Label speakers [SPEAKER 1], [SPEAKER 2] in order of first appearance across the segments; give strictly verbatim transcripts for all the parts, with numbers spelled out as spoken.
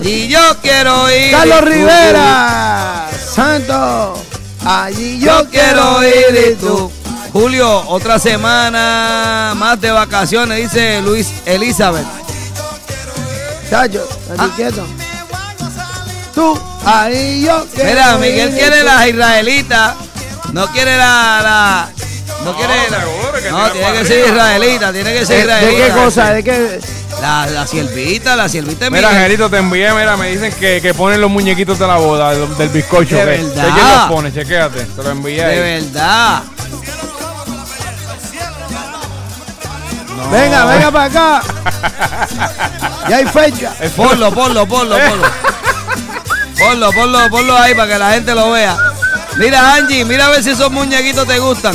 [SPEAKER 1] Y yo quiero ir.
[SPEAKER 2] Carlos Rivera, Santo. Allí yo,
[SPEAKER 1] yo quiero ir y tú. Julio, otra semana más de vacaciones, dice Luis Elizabeth.
[SPEAKER 2] Chacho,
[SPEAKER 1] ah.
[SPEAKER 2] quieto. Tú, ahí yo quiero.
[SPEAKER 1] Mira, Miguel quiere las israelitas. No quiere la. la no, no quiere. La, no, tiene que ser israelita. Tiene que ser israelita.
[SPEAKER 2] ¿De qué cosa? ¿De qué?
[SPEAKER 1] La, la siervita, la siervita de
[SPEAKER 3] Mira, Angelito, te envié, mira, me dicen que, que ponen los muñequitos de la boda, del, del bizcocho.
[SPEAKER 1] De
[SPEAKER 3] que,
[SPEAKER 1] verdad.
[SPEAKER 3] ¿Quién los pone? Chequéate, te lo envié.
[SPEAKER 1] De
[SPEAKER 3] ahí.
[SPEAKER 1] verdad.
[SPEAKER 2] No. Venga, venga para acá. Ya hay fecha.
[SPEAKER 1] Ponlo, ponlo, ponlo, ponlo. Ponlo, ponlo, ponlo ahí para que la gente lo vea. Mira, Angie, mira a ver si esos muñequitos te gustan.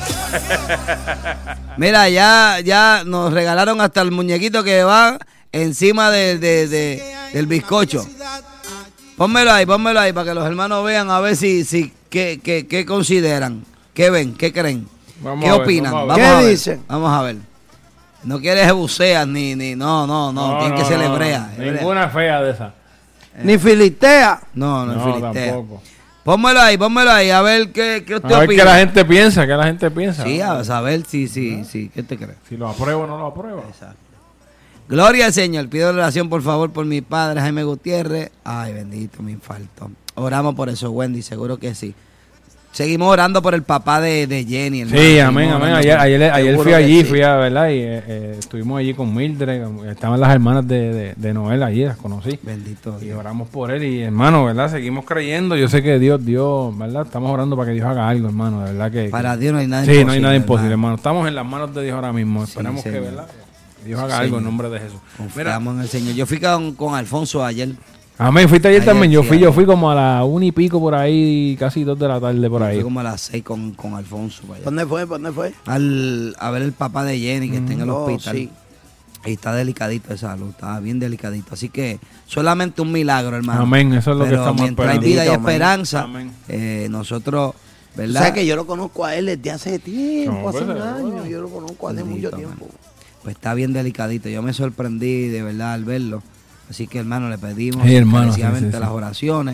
[SPEAKER 1] Mira, ya, ya nos regalaron hasta el muñequito que va encima de, de, de, del bizcocho. Pónmelo ahí, pónmelo ahí para que los hermanos vean a ver si, si qué, qué, qué consideran, qué ven, qué creen,
[SPEAKER 3] vamos
[SPEAKER 1] qué
[SPEAKER 3] ver,
[SPEAKER 1] opinan.
[SPEAKER 3] vamos
[SPEAKER 1] Vamos
[SPEAKER 2] ¿Qué
[SPEAKER 1] a ver,
[SPEAKER 2] dicen?
[SPEAKER 1] Vamos a ver. No quieres buceas ni, ni, no, no, no,
[SPEAKER 3] no
[SPEAKER 1] tiene
[SPEAKER 3] no,
[SPEAKER 1] que ser
[SPEAKER 3] no,
[SPEAKER 1] hebrea.
[SPEAKER 3] no,
[SPEAKER 1] hebrea.
[SPEAKER 3] ninguna fea de esa.
[SPEAKER 1] Eh.
[SPEAKER 2] Ni filistea.
[SPEAKER 1] No, no,
[SPEAKER 3] No,
[SPEAKER 1] filistea.
[SPEAKER 3] tampoco.
[SPEAKER 1] Pónmelo ahí, pónmelo ahí, a ver qué, qué usted
[SPEAKER 3] A ver
[SPEAKER 1] opina.
[SPEAKER 3] qué la gente piensa, qué la gente piensa.
[SPEAKER 1] Sí, a saber si, si, si, ¿qué te crees?
[SPEAKER 3] Si lo apruebo o no lo apruebo.
[SPEAKER 1] Exacto. Gloria al Señor. Pido oración, por favor, por mi padre, Jaime Gutiérrez. Ay, bendito, me infarto. Oramos por eso, Wendy, seguro que sí. Seguimos orando por el papá de, de Jenny. Hermano.
[SPEAKER 3] Sí, amén, amén. Ayer, ayer, ayer fui allí,
[SPEAKER 1] sí.
[SPEAKER 3] fui a, ¿verdad? Y eh, eh, estuvimos allí con Mildred. Estaban las hermanas de, de, de Noel allí, las conocí.
[SPEAKER 1] Bendito
[SPEAKER 3] Y
[SPEAKER 1] Dios.
[SPEAKER 3] oramos por él. Y hermano, ¿verdad? Seguimos creyendo. Yo sé que Dios, Dios, ¿verdad? Estamos orando para que Dios haga algo, hermano. De verdad que.
[SPEAKER 1] Para Dios no hay nada
[SPEAKER 3] sí,
[SPEAKER 1] imposible.
[SPEAKER 3] no hay nada imposible,
[SPEAKER 1] ¿verdad?
[SPEAKER 3] hermano. Estamos en las manos de Dios ahora mismo.
[SPEAKER 1] Sí,
[SPEAKER 3] Esperamos que,
[SPEAKER 1] Señor.
[SPEAKER 3] ¿verdad? Dios haga
[SPEAKER 1] Sí,
[SPEAKER 3] algo
[SPEAKER 1] Señor.
[SPEAKER 3] en nombre de Jesús.
[SPEAKER 1] Confiamos en el Señor. Yo fui con, con Alfonso ayer.
[SPEAKER 3] Amén. Fuiste ayer,
[SPEAKER 1] Ayer
[SPEAKER 3] también. Yo
[SPEAKER 1] sí,
[SPEAKER 3] fui,
[SPEAKER 1] ayer.
[SPEAKER 3] yo fui como a la una y pico por ahí, casi dos de la tarde por ahí.
[SPEAKER 1] Fui como a las seis con, con Alfonso. Para allá.
[SPEAKER 2] ¿Dónde fue? ¿Dónde fue?
[SPEAKER 1] Al, a ver el papá de Jenny, que está en el
[SPEAKER 2] Oh,
[SPEAKER 1] hospital.
[SPEAKER 2] sí.
[SPEAKER 1] Y está delicadito de salud, está bien delicadito. Así que solamente un milagro, hermano.
[SPEAKER 3] Amén, eso es lo que
[SPEAKER 1] Pero
[SPEAKER 3] estamos
[SPEAKER 1] mientras hay
[SPEAKER 3] esperando.
[SPEAKER 1] vida y
[SPEAKER 2] Amén.
[SPEAKER 1] esperanza,
[SPEAKER 3] Amén.
[SPEAKER 1] eh, nosotros,
[SPEAKER 2] O
[SPEAKER 1] ¿verdad?
[SPEAKER 2] sea que yo lo conozco a él desde hace tiempo,
[SPEAKER 3] No,
[SPEAKER 2] hace
[SPEAKER 3] pues,
[SPEAKER 2] un año.
[SPEAKER 3] seguro.
[SPEAKER 2] Yo lo conozco hace
[SPEAKER 1] Bendito,
[SPEAKER 2] mucho tiempo.
[SPEAKER 1] Pues está bien delicadito. Yo me sorprendí de verdad al verlo. Así que, hermano, le pedimos
[SPEAKER 3] Sí, hermano,
[SPEAKER 1] encarecidamente
[SPEAKER 3] sí, sí, sí.
[SPEAKER 1] las oraciones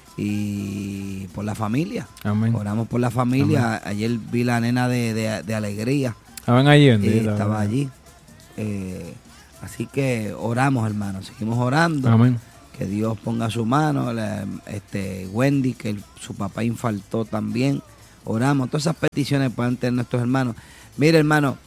[SPEAKER 1] y por la familia.
[SPEAKER 3] Amén.
[SPEAKER 1] Oramos por la familia. Ayer vi la nena de, de, de alegría.
[SPEAKER 3] Estaban allí,
[SPEAKER 1] y
[SPEAKER 3] bendito.
[SPEAKER 1] estaba allí. Eh, así que oramos, hermano. Seguimos orando.
[SPEAKER 3] Amén.
[SPEAKER 1] Que Dios ponga su mano. La, este Wendy, que el, su papá infartó también. Oramos. Todas esas peticiones puedan tener nuestros hermanos. Mire, hermano,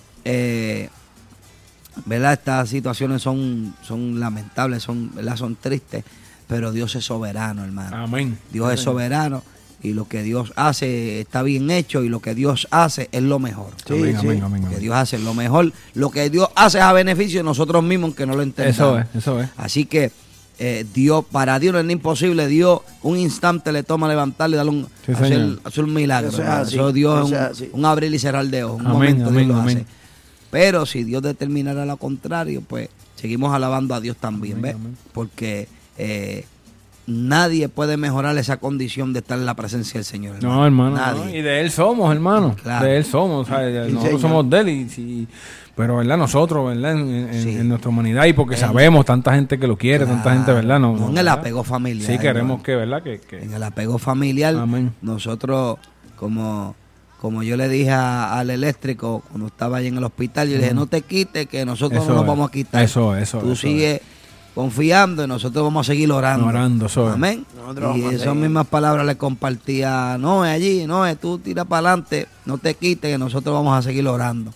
[SPEAKER 1] eh, ¿verdad? Estas situaciones son, son lamentables, son, ¿verdad? Son tristes, pero Dios es soberano, hermano.
[SPEAKER 3] Amén.
[SPEAKER 1] Dios es soberano y lo que Dios hace está bien hecho y lo que Dios hace es lo mejor.
[SPEAKER 2] Sí,
[SPEAKER 3] amén,
[SPEAKER 2] sí.
[SPEAKER 3] amén, amén,
[SPEAKER 1] Lo que
[SPEAKER 3] amén.
[SPEAKER 1] Dios hace es lo mejor. Lo que Dios hace es a beneficio de nosotros mismos, que no lo entendamos.
[SPEAKER 3] Eso es, eso es.
[SPEAKER 1] Así que eh, Dios, para Dios no es imposible. Dios un instante le toma levantarle y darle un,
[SPEAKER 3] Sí,
[SPEAKER 1] hacer,
[SPEAKER 3] señor.
[SPEAKER 1] hacer un milagro.
[SPEAKER 2] Eso es
[SPEAKER 1] hermano.
[SPEAKER 2] así,
[SPEAKER 1] Eso Dios es
[SPEAKER 2] eso es
[SPEAKER 1] un,
[SPEAKER 2] así.
[SPEAKER 1] un abrir y cerrar de ojos. Un
[SPEAKER 3] Amén,
[SPEAKER 1] momento
[SPEAKER 3] amén,
[SPEAKER 1] Dios lo
[SPEAKER 3] amén.
[SPEAKER 1] hace. Pero si Dios determinara lo contrario, pues seguimos alabando a Dios también,
[SPEAKER 3] Amén,
[SPEAKER 1] ¿ves?
[SPEAKER 3] amén.
[SPEAKER 1] Porque eh, nadie puede mejorar esa condición de estar en la presencia del Señor.
[SPEAKER 3] No, hermano.
[SPEAKER 1] Nadie.
[SPEAKER 3] no, Y de Él somos, hermano.
[SPEAKER 1] Claro.
[SPEAKER 3] De Él somos. ¿sabes?
[SPEAKER 2] Sí,
[SPEAKER 3] Nosotros
[SPEAKER 2] señor.
[SPEAKER 3] somos de Él. Y, sí, pero, ¿verdad? Nosotros, ¿verdad? En, en-
[SPEAKER 1] Sí.
[SPEAKER 3] en nuestra humanidad. Y porque
[SPEAKER 1] En-
[SPEAKER 3] sabemos tanta gente que lo quiere, tanta gente, ¿verdad? No,
[SPEAKER 1] No,
[SPEAKER 3] no,
[SPEAKER 1] en el
[SPEAKER 3] ¿verdad?
[SPEAKER 1] apego familiar.
[SPEAKER 3] Sí, queremos
[SPEAKER 1] hermano.
[SPEAKER 3] que, ¿verdad? Que, que-
[SPEAKER 1] En el apego familiar,
[SPEAKER 3] Amén.
[SPEAKER 1] nosotros, como, como yo le dije a- al eléctrico cuando estaba ahí en el hospital, yo le dije, no te quites, que nosotros
[SPEAKER 3] Eso
[SPEAKER 1] no nos
[SPEAKER 3] es.
[SPEAKER 1] vamos a quitar.
[SPEAKER 3] Eso, eso,
[SPEAKER 1] Tú
[SPEAKER 3] eso
[SPEAKER 1] sigues confiando y nosotros vamos a seguir orando.
[SPEAKER 3] Orando, eso es.
[SPEAKER 1] Amén.
[SPEAKER 2] Nosotros
[SPEAKER 1] Y
[SPEAKER 2] vamos a
[SPEAKER 1] esas
[SPEAKER 2] seguir.
[SPEAKER 1] mismas palabras le compartía, no es allí, no es tú tira para adelante, no te quites, que nosotros vamos a seguir orando.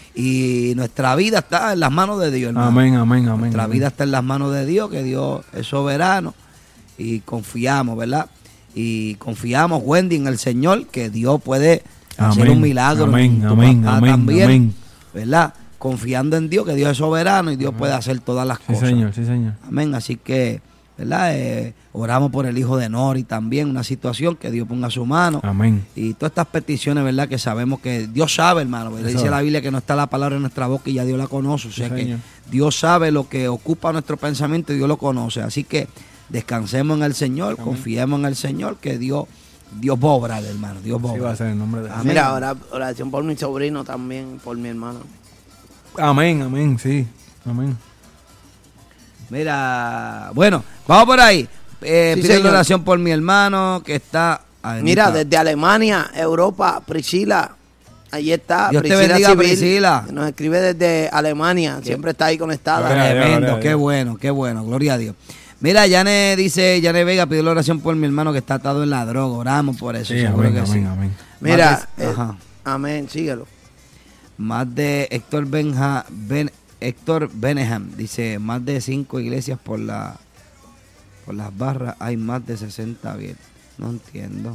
[SPEAKER 1] Y nuestra vida está en las manos de Dios, hermano.
[SPEAKER 3] Amén, amén, amén.
[SPEAKER 1] Nuestra
[SPEAKER 3] amén.
[SPEAKER 1] vida está en las manos de Dios, que Dios es soberano y confiamos, ¿verdad? Y confiamos, Wendy, en el Señor, que Dios puede hacer
[SPEAKER 3] Amén,
[SPEAKER 1] un milagro.
[SPEAKER 3] amén,
[SPEAKER 1] en tu
[SPEAKER 3] amén,
[SPEAKER 1] papá
[SPEAKER 3] amén,
[SPEAKER 1] también,
[SPEAKER 3] amén.
[SPEAKER 1] ¿verdad? Confiando en Dios, que Dios es soberano y Dios puede hacer todas las
[SPEAKER 3] Sí,
[SPEAKER 1] cosas.
[SPEAKER 3] señor, sí, señor.
[SPEAKER 1] Amén. Así que, ¿verdad? Eh, oramos por el hijo de Nori también, una situación que Dios ponga su mano.
[SPEAKER 3] Amén.
[SPEAKER 1] Y todas estas peticiones, ¿verdad? Que sabemos que Dios sabe, hermano. ¿verdad?
[SPEAKER 3] Eso
[SPEAKER 1] Dice
[SPEAKER 3] es.
[SPEAKER 1] la Biblia que no está la palabra en nuestra boca y ya Dios la conoce. O sea
[SPEAKER 3] Sí,
[SPEAKER 1] que
[SPEAKER 3] señor.
[SPEAKER 1] Dios sabe lo que ocupa nuestro pensamiento y Dios lo conoce. Así que descansemos en el Señor,
[SPEAKER 3] Amén.
[SPEAKER 1] confiemos en el Señor, que Dios, Dios va a obrar, hermano. Dios va a
[SPEAKER 3] Sí va a
[SPEAKER 1] obrar.
[SPEAKER 3] ser en nombre de Jesús.
[SPEAKER 1] Amén.
[SPEAKER 2] Mira, ora- oración por mi sobrino también, por mi hermano.
[SPEAKER 3] Amén, amén, sí. Amén.
[SPEAKER 1] Mira, bueno, Vamos por ahí. Eh,
[SPEAKER 2] Sí,
[SPEAKER 1] piden
[SPEAKER 2] señor.
[SPEAKER 1] oración por mi hermano que está... Ay,
[SPEAKER 2] Mira,
[SPEAKER 1] nunca-
[SPEAKER 2] desde Alemania, Europa, Priscila. Ahí está.
[SPEAKER 1] Dios te bendiga, Priscila.
[SPEAKER 2] que nos escribe desde Alemania. Siempre está ahí conectada.
[SPEAKER 3] Gloria a Dios,
[SPEAKER 1] Tremendo,
[SPEAKER 3] gloria a
[SPEAKER 1] qué
[SPEAKER 3] Dios.
[SPEAKER 1] bueno, qué bueno, gloria a Dios. Mira, Yane dice, Yane Vega pidió la oración por mi hermano que está atado en la droga. Oramos por eso,
[SPEAKER 3] Sí,
[SPEAKER 1] seguro
[SPEAKER 3] amén,
[SPEAKER 1] que
[SPEAKER 3] amén,
[SPEAKER 1] sí.
[SPEAKER 3] amén.
[SPEAKER 2] Mira,
[SPEAKER 1] Más de-
[SPEAKER 2] eh,
[SPEAKER 1] ajá.
[SPEAKER 2] amén, síguelo.
[SPEAKER 1] Más de Héctor Benja, Ben, Héctor Beneham dice, más de cinco iglesias por la por las barras, hay más de sesenta abiertas. No entiendo.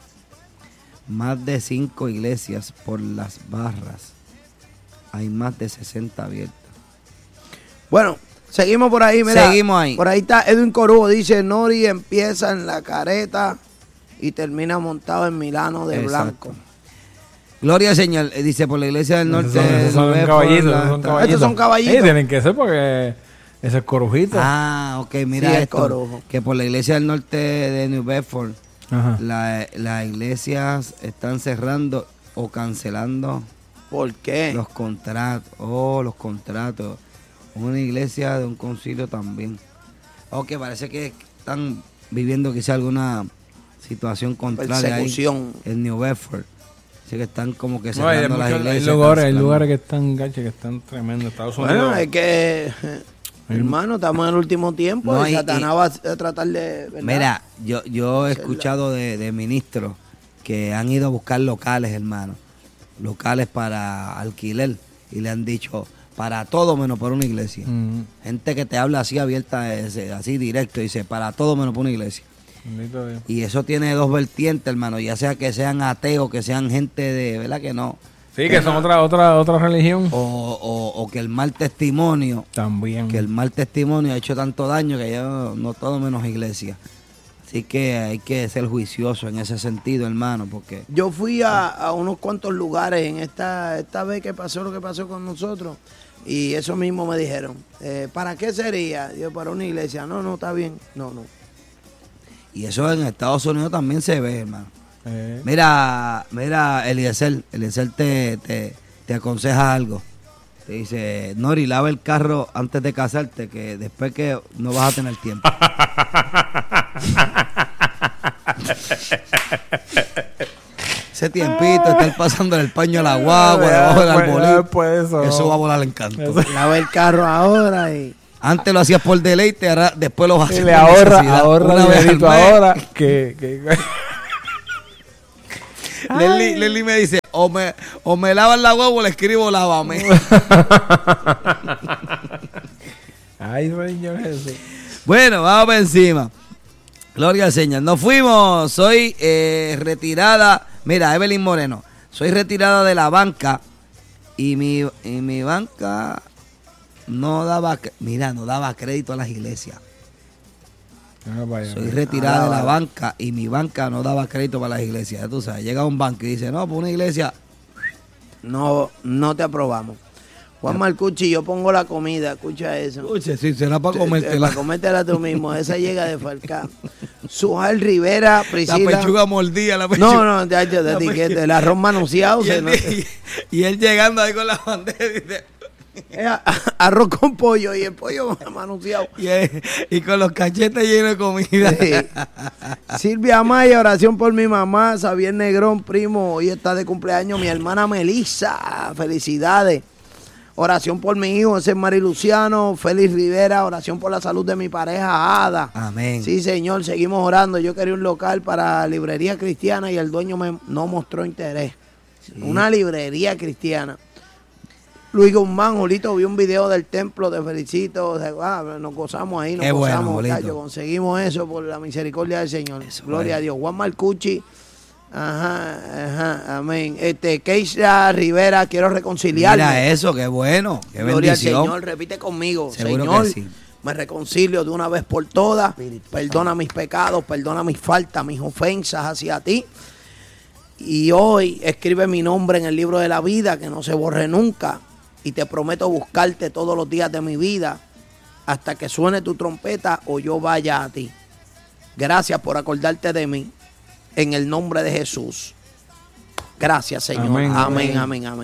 [SPEAKER 1] Más de cinco iglesias por las barras, hay más de sesenta abiertas.
[SPEAKER 2] Bueno, seguimos por ahí, mira.
[SPEAKER 1] Seguimos ahí.
[SPEAKER 2] Por ahí está Edwin Corujo, dice, Nori empieza en la careta y termina montado en Milano de
[SPEAKER 1] Exacto.
[SPEAKER 2] blanco.
[SPEAKER 1] Gloria al Señor, eh, dice por la iglesia del norte.
[SPEAKER 3] Esos son, esos son
[SPEAKER 1] de Nueva
[SPEAKER 3] caballitos,
[SPEAKER 1] York,
[SPEAKER 3] esos son
[SPEAKER 1] la-
[SPEAKER 3] caballitos.
[SPEAKER 2] Estos son caballitos.
[SPEAKER 3] Sí, tienen que ser porque ese es corujito.
[SPEAKER 1] Ah, ok, mira
[SPEAKER 2] Sí, es
[SPEAKER 1] esto,
[SPEAKER 2] Corujo.
[SPEAKER 1] que por la iglesia del norte de New Bedford,
[SPEAKER 3] Ajá.
[SPEAKER 1] la- las iglesias están cerrando o cancelando
[SPEAKER 2] ¿Por qué?
[SPEAKER 1] los contratos. Oh, los contratos. Una iglesia de un concilio también. Ok, parece que están viviendo quizá alguna situación contraria ahí
[SPEAKER 2] Persecución.
[SPEAKER 1] en New Bedford. Así que están como que
[SPEAKER 3] No, hay,
[SPEAKER 1] cerrando las
[SPEAKER 3] muchos- hay
[SPEAKER 1] iglesias.
[SPEAKER 3] lugares, hay
[SPEAKER 1] cancelando.
[SPEAKER 3] lugares que están, gache, que están tremendos. Estados Unidos.
[SPEAKER 2] Bueno, es que, eh, hermano, estamos en el último tiempo
[SPEAKER 1] No,
[SPEAKER 2] y,
[SPEAKER 1] y-
[SPEAKER 2] Satanás
[SPEAKER 1] y-
[SPEAKER 2] va a tratar de... ¿verdad?
[SPEAKER 1] Mira, yo, yo he
[SPEAKER 2] Hacerla.
[SPEAKER 1] escuchado de, de ministros que han ido a buscar locales, hermano. Locales para alquiler. Y le han dicho, para todo menos por una iglesia.
[SPEAKER 3] Mm,
[SPEAKER 1] Gente que te habla así abierta, ese, así directo, dice, para todo menos por una iglesia.
[SPEAKER 3] bendito Dios.
[SPEAKER 1] Y eso tiene dos vertientes, hermano. Ya sea que sean ateos, que sean gente de, ¿verdad que no?
[SPEAKER 3] Sí, que son otra, otra, otra religión.
[SPEAKER 1] O, o, o que el mal testimonio,
[SPEAKER 3] También.
[SPEAKER 1] que el mal testimonio ha hecho tanto daño que ya no todo menos iglesia. Así que hay que ser juicioso en ese sentido, hermano, porque...
[SPEAKER 2] Yo fui a, a unos cuantos lugares en esta, esta vez que pasó lo que pasó con nosotros y eso mismo me dijeron. Eh, ¿Para qué sería? Yo, para una iglesia. No, no, está bien. No, no.
[SPEAKER 1] Y eso en Estados Unidos también se ve, hermano.
[SPEAKER 3] Eh,
[SPEAKER 1] Mira, mira, Eliezer, Eliezer te, te, te aconseja algo. Te dice, Nori, lava el carro antes de casarte, que después que no vas a tener tiempo. Ese tiempito, estar pasando el paño a la guagua, debajo del
[SPEAKER 3] Después-
[SPEAKER 1] arbolito.
[SPEAKER 3] después de eso.
[SPEAKER 1] Eso va a volar en canto.
[SPEAKER 3] Eso-
[SPEAKER 2] Lava el carro ahora y...
[SPEAKER 1] Antes lo hacías por deleite, ahora después lo vas a
[SPEAKER 3] Y
[SPEAKER 1] hacer
[SPEAKER 3] le
[SPEAKER 1] por
[SPEAKER 3] ahorra,
[SPEAKER 1] necesidad.
[SPEAKER 3] ahorra
[SPEAKER 1] Una vez al
[SPEAKER 3] dinerito
[SPEAKER 1] mes.
[SPEAKER 3] ahora que, que
[SPEAKER 1] Leslie, Leslie me dice, o me, o me lavan la guagua o le escribo lávame.
[SPEAKER 3] Ay, Señor Jesús.
[SPEAKER 1] Bueno, vamos para encima. Gloria al Señor. Nos fuimos. Soy eh, retirada. Mira, Evelyn Moreno. Soy retirada de la banca. Y mi, y mi banca no daba, cre- mira, no daba crédito a las iglesias.
[SPEAKER 3] Ah, vaya,
[SPEAKER 1] Soy
[SPEAKER 3] vaya.
[SPEAKER 1] retirada de la
[SPEAKER 2] vaya.
[SPEAKER 1] banca y mi banca no daba crédito para las iglesias. Ya tú sabes, llega a un banco y dice, no, pues una iglesia.
[SPEAKER 2] No, no te aprobamos. Juan Marcucci, yo pongo la comida, escucha eso.
[SPEAKER 1] Escuche, sí, será para
[SPEAKER 2] Te-
[SPEAKER 1] comértela.
[SPEAKER 2] Para comértela tú mismo, esa llega de Falcao. Sujal Rivera,
[SPEAKER 1] La
[SPEAKER 2] Priscila.
[SPEAKER 1] pechuga mordida, la pechuga.
[SPEAKER 2] No, no, ya, ya,
[SPEAKER 1] La
[SPEAKER 2] de
[SPEAKER 1] pechuga.
[SPEAKER 2] etiqueta, el arroz manoseado.
[SPEAKER 1] Y
[SPEAKER 2] se
[SPEAKER 1] él,
[SPEAKER 2] no-
[SPEAKER 1] y- y él llegando ahí con la bandera y dice,
[SPEAKER 2] Eh, a- arroz con pollo y el pollo manoseado.
[SPEAKER 1] y, él- y con los cachetes llenos de comida.
[SPEAKER 2] Sí. Silvia Maya, oración por mi mamá. Xavier Negrón, primo, hoy está de cumpleaños mi hermana Melissa. Felicidades. Oración por mi hijo, ese es Mari Luciano. Félix Rivera, oración por la salud de mi pareja Ada.
[SPEAKER 1] Amén.
[SPEAKER 2] Sí, señor, seguimos orando. Yo quería un local para librería cristiana y el dueño me, no mostró interés. Una librería cristiana. Luis Guzmán, Julito, vi un video del templo, te felicito. de- ah, nos gozamos ahí, nos
[SPEAKER 1] Qué bueno,
[SPEAKER 2] gozamos,
[SPEAKER 1] Julito.
[SPEAKER 2] muchachos, conseguimos eso por la misericordia del Señor.
[SPEAKER 1] Eso
[SPEAKER 2] Gloria
[SPEAKER 1] es.
[SPEAKER 2] a Dios. Juan Marcucci, ajá, ajá, amén. Este, Keisha Rivera, quiero reconciliarme.
[SPEAKER 1] Mira eso, qué bueno, qué
[SPEAKER 2] Gloria al
[SPEAKER 1] bendición.
[SPEAKER 2] Señor, repite conmigo.
[SPEAKER 1] Seguro
[SPEAKER 2] Señor,
[SPEAKER 1] que sí.
[SPEAKER 2] me reconcilio de una vez por todas. Perdona mis pecados, perdona mis faltas, mis ofensas hacia ti. Y hoy escribe mi nombre en el libro de la vida, que no se borre nunca. Y te prometo buscarte todos los días de mi vida hasta que suene tu trompeta o yo vaya a ti. Gracias por acordarte de mí. En el nombre de Jesús. Gracias, Señor.
[SPEAKER 3] Amén,
[SPEAKER 2] Amén, amén,
[SPEAKER 3] amén.
[SPEAKER 2] amén.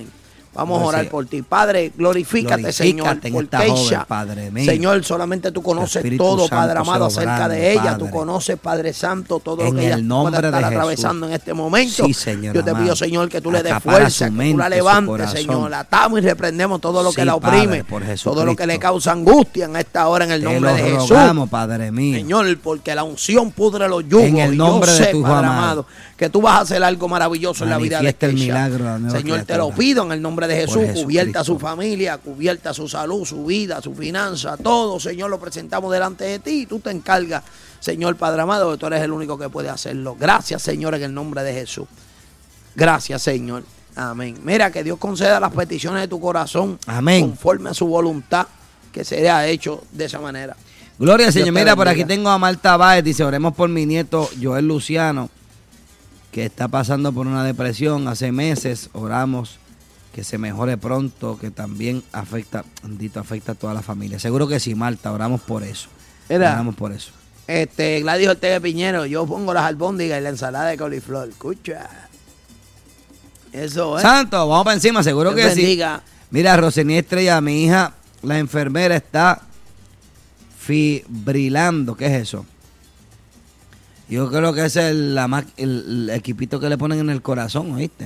[SPEAKER 2] Vamos a orar por ti. Padre, glorifícate,
[SPEAKER 1] Glorifícate
[SPEAKER 2] Señor,
[SPEAKER 1] en
[SPEAKER 2] por
[SPEAKER 1] esta
[SPEAKER 2] Keisha.
[SPEAKER 1] joven, Padre mío.
[SPEAKER 2] Señor, solamente tú conoces
[SPEAKER 1] Espíritu
[SPEAKER 2] todo,
[SPEAKER 1] Santo
[SPEAKER 2] Padre amado,
[SPEAKER 1] sea
[SPEAKER 2] acerca
[SPEAKER 1] obrando,
[SPEAKER 2] de ella.
[SPEAKER 1] Padre.
[SPEAKER 2] Tú conoces, Padre Santo, todo
[SPEAKER 1] En
[SPEAKER 2] lo que ella
[SPEAKER 1] el nombre
[SPEAKER 2] pueda estar
[SPEAKER 1] de Jesús.
[SPEAKER 2] atravesando en este momento.
[SPEAKER 1] Sí, Señor
[SPEAKER 2] Yo te
[SPEAKER 1] amado.
[SPEAKER 2] pido, Señor, que tú le des
[SPEAKER 1] Acapara
[SPEAKER 2] fuerza,
[SPEAKER 1] su
[SPEAKER 2] que tú
[SPEAKER 1] mente,
[SPEAKER 2] la
[SPEAKER 1] su
[SPEAKER 2] levantes,
[SPEAKER 1] corazón.
[SPEAKER 2] Señor. La atamos y reprendemos todo lo que
[SPEAKER 1] Sí,
[SPEAKER 2] la oprime,
[SPEAKER 1] Padre, por
[SPEAKER 2] todo lo que le
[SPEAKER 1] Jesucristo.
[SPEAKER 2] causa angustia en esta hora, en el
[SPEAKER 1] Te
[SPEAKER 2] nombre
[SPEAKER 1] lo
[SPEAKER 2] de Jesús.
[SPEAKER 1] rogamos, Padre mío.
[SPEAKER 2] Señor, porque la unción pudre los yugos.
[SPEAKER 1] En el
[SPEAKER 2] y
[SPEAKER 1] nombre
[SPEAKER 2] yo
[SPEAKER 1] de
[SPEAKER 2] sé,
[SPEAKER 1] tu
[SPEAKER 2] Padre
[SPEAKER 1] amado.
[SPEAKER 2] amado, que tú vas a hacer algo maravilloso en la vida de
[SPEAKER 1] Manifiesta el
[SPEAKER 2] Keisha.
[SPEAKER 1] milagro de la nueva
[SPEAKER 2] Señor, te
[SPEAKER 1] criatura.
[SPEAKER 2] lo pido en el nombre de Jesús.
[SPEAKER 1] Por
[SPEAKER 2] Cubierta
[SPEAKER 1] Jesucristo.
[SPEAKER 2] su familia, cubierta su salud, su vida, su finanza, todo, Señor, lo presentamos delante de ti y tú te encargas, Señor Padre amado, que tú eres el único que puede hacerlo. Gracias, Señor, en el nombre de Jesús. Gracias, Señor. Amén. Mira, que Dios conceda las peticiones de tu corazón.
[SPEAKER 1] Amén.
[SPEAKER 2] Conforme a su voluntad, que sea hecho de esa manera.
[SPEAKER 1] Gloria al
[SPEAKER 2] Dios
[SPEAKER 1] Señor.
[SPEAKER 2] te
[SPEAKER 1] Mira, por aquí
[SPEAKER 2] bendiga.
[SPEAKER 1] tengo a Marta Báez. Dice, oremos por mi nieto Joel Luciano, que está pasando por una depresión hace meses. Oramos que se mejore pronto, que también afecta, bendito, afecta a toda la familia. Seguro que sí, Marta, oramos por eso.
[SPEAKER 2] Mira.
[SPEAKER 1] Oramos por eso.
[SPEAKER 2] Este, Gladys Ortega Piñero, yo pongo las albóndigas y la ensalada de coliflor. Escucha. Eso es.
[SPEAKER 1] Santo, vamos para encima, seguro
[SPEAKER 2] Dios
[SPEAKER 1] que sí.
[SPEAKER 2] bendiga.
[SPEAKER 1] Mira, Rosení Estrella, mi hija, la enfermera está fibrilando. ¿Qué es eso? Yo creo que ese es el, la ma- el, el equipito que le ponen en el corazón, ¿oíste?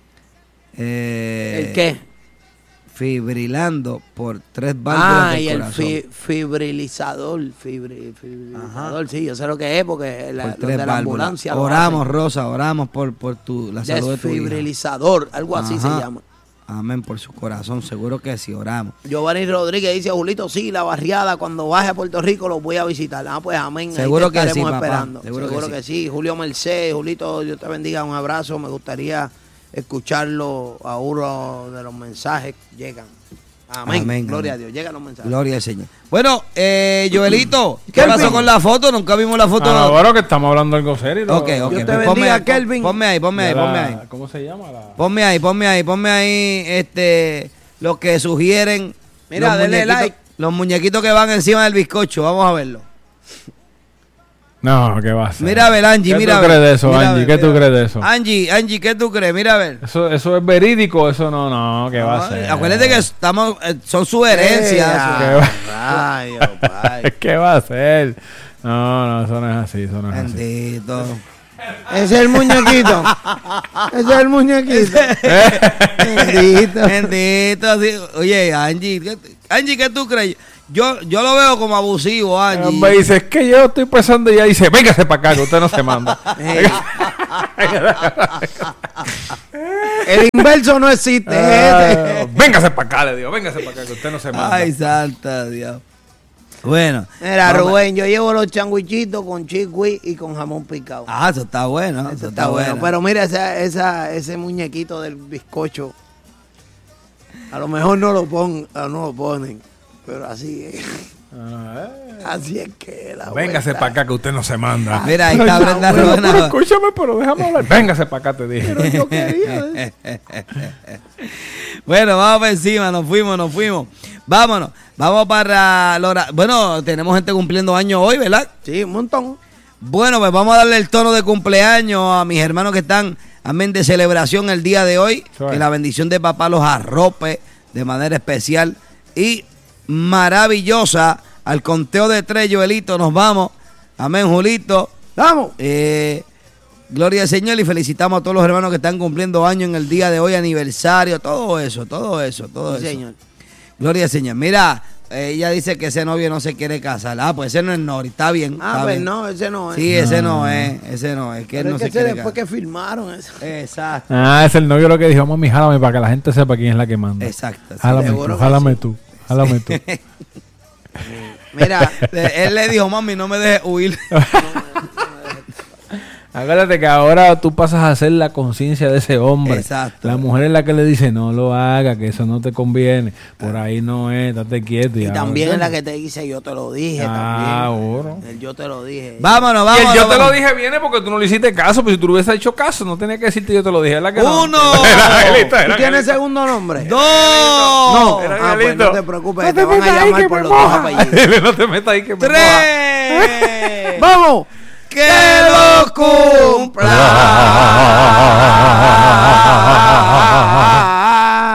[SPEAKER 1] Eh,
[SPEAKER 2] ¿El qué?
[SPEAKER 1] Fibrilando por tres válvulas
[SPEAKER 2] Ah,
[SPEAKER 1] del
[SPEAKER 2] y el
[SPEAKER 1] corazón.
[SPEAKER 2] fi- fibrilizador. Fibri- fibrilizador, sí, yo sé lo que es porque la,
[SPEAKER 1] Por
[SPEAKER 2] los
[SPEAKER 1] tres
[SPEAKER 2] de la
[SPEAKER 1] válvulas.
[SPEAKER 2] ambulancia lo
[SPEAKER 1] Oramos,
[SPEAKER 2] hacen.
[SPEAKER 1] Rosa, oramos por, por tu, la salud de tu hija.
[SPEAKER 2] Desfibrilizador, algo así se
[SPEAKER 1] Ajá.
[SPEAKER 2] llama.
[SPEAKER 1] Amén, por su corazón, seguro que sí, oramos.
[SPEAKER 2] Giovanni Rodríguez dice, Julito, sí, la barriada, cuando baje a Puerto Rico los voy a visitar. Ah, pues amén. Ahí
[SPEAKER 1] Seguro
[SPEAKER 2] te
[SPEAKER 1] que sí,
[SPEAKER 2] estaremos
[SPEAKER 1] papá.
[SPEAKER 2] esperando.
[SPEAKER 1] Seguro
[SPEAKER 2] Seguro,
[SPEAKER 1] que
[SPEAKER 2] que, sí. Julio Merced, Julito, Dios te bendiga, un abrazo. Me gustaría escucharlo a uno de los mensajes. Llegan. Amén.
[SPEAKER 1] Amén,
[SPEAKER 2] Gloria
[SPEAKER 1] amén.
[SPEAKER 2] a Dios. Llegan los mensajes.
[SPEAKER 1] Gloria al Señor. Bueno, eh, Joelito, ¿qué
[SPEAKER 2] Kelvin.
[SPEAKER 1] pasó con la foto? Nunca vimos la foto.
[SPEAKER 3] Ah, bueno, que estamos hablando algo serio.
[SPEAKER 1] Ok, ok.
[SPEAKER 2] Dios te
[SPEAKER 1] pues
[SPEAKER 2] bendiga,
[SPEAKER 1] ponme ahí,
[SPEAKER 2] Kelvin.
[SPEAKER 1] Ponme ahí, ponme ahí,
[SPEAKER 3] La-
[SPEAKER 1] ponme ahí.
[SPEAKER 3] ¿Cómo se llama? La...
[SPEAKER 1] Ponme ahí, ponme ahí, ponme ahí, este, lo que sugieren.
[SPEAKER 2] Mira,
[SPEAKER 1] los
[SPEAKER 2] denle
[SPEAKER 1] muñequitos-
[SPEAKER 2] like.
[SPEAKER 1] Los muñequitos que van encima del bizcocho, vamos a verlo.
[SPEAKER 3] No, ¿qué va a ser?
[SPEAKER 1] Mira a ver, Angie,
[SPEAKER 3] ¿Qué
[SPEAKER 1] mira a
[SPEAKER 3] tú
[SPEAKER 1] ver.
[SPEAKER 3] crees de eso,
[SPEAKER 1] Mira a
[SPEAKER 3] Angie?
[SPEAKER 1] ver,
[SPEAKER 3] ¿Qué tú
[SPEAKER 1] mira a
[SPEAKER 3] crees
[SPEAKER 1] ver.
[SPEAKER 3] de eso?
[SPEAKER 1] Angie, Angie, ¿qué tú crees? Mira a ver.
[SPEAKER 3] Eso, eso es verídico, eso no, no, ¿qué va a ser?
[SPEAKER 1] Acuérdate que estamos, eh, son sugerencias.
[SPEAKER 2] Eh, Rayo, pai.
[SPEAKER 3] ¿Qué va a ser? No, no, eso no es así, eso no es así.
[SPEAKER 1] Bendito.
[SPEAKER 2] Ese es el muñequito. Ese es el muñequito. Bendito.
[SPEAKER 1] Bendito. sí. Oye, Angie, ¿qué, Angie, ¿qué tú crees? Yo, yo lo veo como abusivo, Angie.
[SPEAKER 3] Me dice, es que yo estoy pensando y ya dice, véngase para acá, que usted no se manda.
[SPEAKER 2] Eh. El inverso no existe.
[SPEAKER 3] Ah,
[SPEAKER 2] ese.
[SPEAKER 3] véngase para acá, le digo, véngase para acá, que usted no se manda.
[SPEAKER 1] Ay, santa Dios. Bueno.
[SPEAKER 2] Mira,
[SPEAKER 1] vamos-
[SPEAKER 2] Rubén, yo llevo los changuichitos con chihui y con jamón picado.
[SPEAKER 1] Ah, eso está bueno. Eso,
[SPEAKER 2] Eso está bueno. Pero mira, esa, esa, ese muñequito del bizcocho. A lo mejor no lo, pon, no lo ponen. Pero así es.
[SPEAKER 3] Ah,
[SPEAKER 2] Así es que la
[SPEAKER 3] véngase
[SPEAKER 2] vuelta.
[SPEAKER 3] para acá, que usted no se manda.
[SPEAKER 1] Mira, ahí está
[SPEAKER 3] Ay,
[SPEAKER 1] Brenda
[SPEAKER 3] pero,
[SPEAKER 1] Rodena.
[SPEAKER 3] pero escúchame, pero déjame hablar. Véngase para acá, te dije.
[SPEAKER 2] Pero yo quería.
[SPEAKER 1] Bueno, vamos para encima, nos fuimos, nos fuimos. Vámonos, vamos para Lora. Bueno, tenemos gente cumpliendo años hoy, ¿verdad?
[SPEAKER 2] Sí, un montón.
[SPEAKER 1] Bueno, pues vamos a darle el tono de cumpleaños a mis hermanos que están, amén, de celebración el día de hoy.
[SPEAKER 3] Suave.
[SPEAKER 1] Que la bendición de papá los arrope de manera especial y maravillosa. Al conteo de tres, Joelito, nos vamos. Amén, Julito.
[SPEAKER 2] Vamos.
[SPEAKER 1] Eh, gloria al Señor y felicitamos a todos los hermanos que están cumpliendo años en el día de hoy, aniversario, todo eso, todo eso, todo
[SPEAKER 2] Sí,
[SPEAKER 1] eso.
[SPEAKER 2] señor.
[SPEAKER 1] Gloria al Señor. Mira, eh, ella dice que ese novio no se quiere casar. Ah, pues ese no es Nori, está bien.
[SPEAKER 2] Ah,
[SPEAKER 1] está
[SPEAKER 2] pues
[SPEAKER 1] bien.
[SPEAKER 2] no, ese no es.
[SPEAKER 1] Sí, ese no es, ese no es, que él
[SPEAKER 2] Pero
[SPEAKER 1] no
[SPEAKER 2] es
[SPEAKER 1] se
[SPEAKER 2] que ese
[SPEAKER 1] quiere
[SPEAKER 2] después
[SPEAKER 1] casar.
[SPEAKER 2] que filmaron eso.
[SPEAKER 1] Exacto,
[SPEAKER 3] Ah, es el novio lo que dijo, mami, jálame para que la gente sepa quién es la que manda.
[SPEAKER 1] exacto. sí.
[SPEAKER 3] Jálame
[SPEAKER 2] seguro
[SPEAKER 3] tú,
[SPEAKER 2] que
[SPEAKER 3] jálame
[SPEAKER 2] sí.
[SPEAKER 3] tú, jálame tú.
[SPEAKER 2] Mira,
[SPEAKER 1] Él le dijo, mami, no me dejes huir.
[SPEAKER 3] Acuérdate que ahora tú pasas a ser la conciencia de ese hombre.
[SPEAKER 1] Exacto.
[SPEAKER 3] La mujer es la que le dice, no lo haga, que eso no te conviene. Por ahí no es, date quieto.
[SPEAKER 2] y
[SPEAKER 3] ya,
[SPEAKER 2] también es
[SPEAKER 3] ¿verdad?
[SPEAKER 2] la que te dice yo te lo dije
[SPEAKER 3] Ah,
[SPEAKER 2] también.
[SPEAKER 3] oro.
[SPEAKER 2] El yo te lo dije.
[SPEAKER 1] Vámonos,
[SPEAKER 3] Y
[SPEAKER 1] vámonos.
[SPEAKER 3] el yo te lo
[SPEAKER 1] vámonos.
[SPEAKER 3] dije viene porque tú no le hiciste caso, pues si tú le hubieses hecho caso, no tenía que decirte yo te lo dije, ¿verdad que no?
[SPEAKER 1] Uno.
[SPEAKER 3] Era Angelito,
[SPEAKER 2] ¿Tú
[SPEAKER 3] era
[SPEAKER 2] tienes
[SPEAKER 3] Angelito.
[SPEAKER 2] segundo nombre?
[SPEAKER 1] ¡Dos!
[SPEAKER 2] No.
[SPEAKER 3] Era
[SPEAKER 2] Ah, pues
[SPEAKER 3] Angelito.
[SPEAKER 2] no te preocupes,
[SPEAKER 3] No
[SPEAKER 2] te van a
[SPEAKER 3] metas ahí
[SPEAKER 2] llamar
[SPEAKER 3] que
[SPEAKER 2] por
[SPEAKER 3] me
[SPEAKER 2] los dos
[SPEAKER 3] moja.
[SPEAKER 2] apellidos.
[SPEAKER 3] No te metas ahí que me moja.
[SPEAKER 1] ¡Tres!
[SPEAKER 2] ¡Vamos!
[SPEAKER 1] ¡Que lo cumpla!